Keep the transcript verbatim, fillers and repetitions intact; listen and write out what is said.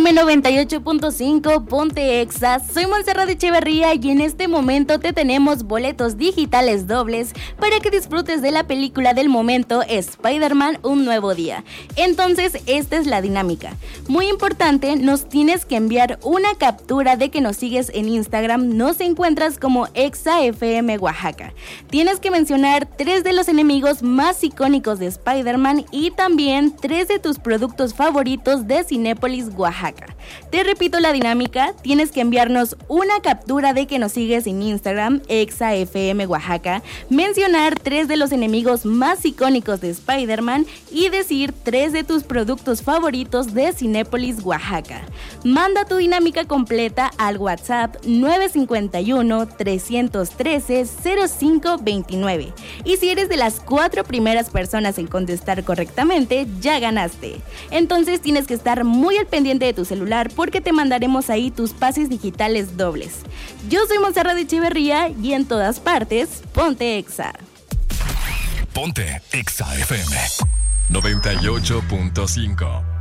M noventa y ocho punto cinco, Ponte Exa. Soy Montserrat Echeverría y en este momento te tenemos boletos digitales dobles para que disfrutes de la película del momento Spider-Man Un Nuevo Día. Entonces, esta es la dinámica. Muy importante, nos tienes que enviar una captura de que nos sigues en Instagram. Nos encuentras como ExaFM Oaxaca. Tienes que mencionar tres de los enemigos más icónicos de Spider-Man y también tres de tus productos favoritos de Cinépolis Oaxaca. Te repito la dinámica, tienes que enviarnos una captura de que nos sigues en Instagram, ExaFM Oaxaca, mencionar tres de los enemigos más icónicos de Spider-Man y decir tres de tus productos favoritos de Cinépolis Oaxaca. Manda tu dinámica completa al WhatsApp nueve cinco uno, tres uno tres, cero cinco dos nueve. Y si eres de las cuatro primeras personas en contestar correctamente, ya ganaste. Entonces tienes que estar muy al pendiente de tu celular porque te mandaremos ahí tus pases digitales dobles. Yo soy Montserrat Echeverría y en todas partes, Ponte Exa. Ponte Exa F M noventa y ocho punto cinco.